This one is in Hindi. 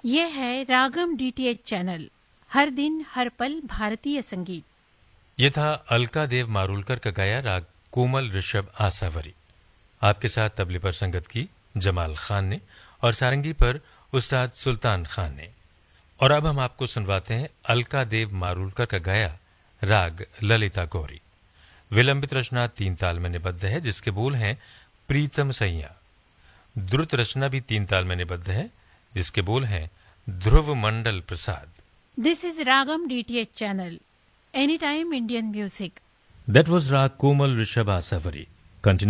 ये है रागम डीटीएच चैनल, हर दिन हर पल भारतीय संगीत। ये था अलका देव मारूलकर का गाया राग कोमल ऋषभ आसावरी। आपके साथ तबले पर संगत की जमाल खान ने और सारंगी पर उस्ताद सुल्तान खान ने। और अब हम आपको सुनवाते हैं अलका देव मारूलकर का गाया राग ललिता गौरी। विलंबित रचना 3 ताल में निबद्ध है, जिसके बोल हैं प्रीतम सैया। द्रुत रचना भी 3 ताल में निबद्ध है, जिसके बोल हैं ध्रुव मंडल प्रसाद। This is ragam DTH channel, any time Indian music. That was Rag Komal Rishabh Asavari. Continue